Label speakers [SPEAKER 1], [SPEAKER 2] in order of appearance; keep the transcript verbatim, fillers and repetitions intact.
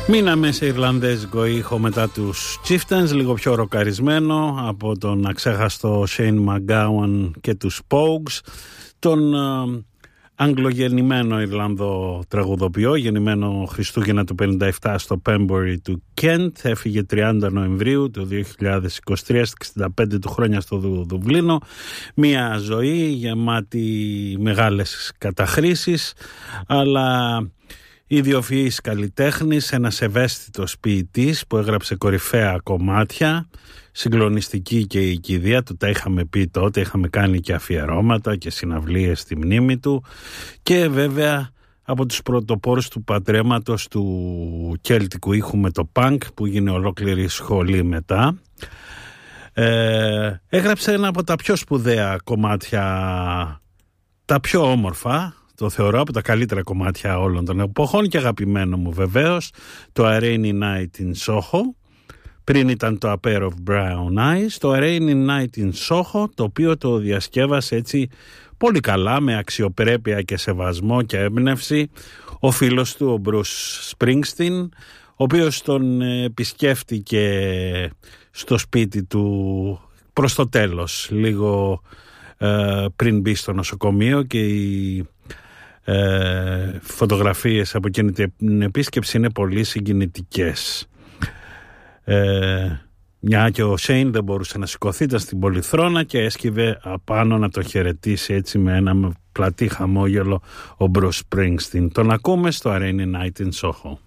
[SPEAKER 1] Μείναμε σε ιρλανδέζικο ήχο μετά τους Chieftains, λίγο πιο ροκαρισμένο από τον αξέχαστο Shane McGowan και τους Pogues, τον ε, αγγλογεννημένο Ιρλανδό τραγουδοποιό, γεννημένο Χριστούγεννα του πενήντα επτά στο Pembury του Κέντ, έφυγε τριάντα Νοεμβρίου του δύο χιλιάδες είκοσι τρία στα εξήντα πέντε του χρόνια στο Δου, Δουβλίνο. Μια ζωή γεμάτη μεγάλες καταχρήσεις, αλλά ιδιοφυής καλλιτέχνης, ένας ευαίσθητος ποιητής που έγραψε κορυφαία κομμάτια, συγκλονιστική και η κηδεία του, τα είχαμε πει τότε, είχαμε κάνει και αφιερώματα και συναυλίες στη μνήμη του, και βέβαια από τους πρωτοπόρους του πατρέματος του κέλτικου ήχου με το punk, που γίνει ολόκληρη σχολή μετά. Ε, έγραψε ένα από τα πιο σπουδαία κομμάτια, τα πιο όμορφα, το θεωρώ από τα καλύτερα κομμάτια όλων των εποχών και αγαπημένο μου βεβαίως, το A Rainy Night in Soho. Πριν ήταν το A Pair of Brown Eyes, το A Rainy Night in Soho, το οποίο το διασκεύασε έτσι πολύ καλά, με αξιοπρέπεια και σεβασμό και έμπνευση, ο φίλος του, ο Bruce Springsteen, ο οποίος τον επισκέφτηκε στο σπίτι του προς το τέλος, λίγο ε, πριν μπει στο νοσοκομείο, και οι ε, φωτογραφίες από εκείνη την επίσκεψη είναι πολύ συγκινητικές. Ε, μια και ο Σέιν δεν μπορούσε να σηκωθεί, ήταν στην πολυθρόνα και έσκυβε απάνω να το χαιρετήσει έτσι με ένα πλατή χαμόγελο ο Bruce Springsteen. Τον ακούμε στο A Rainy Night in Soho.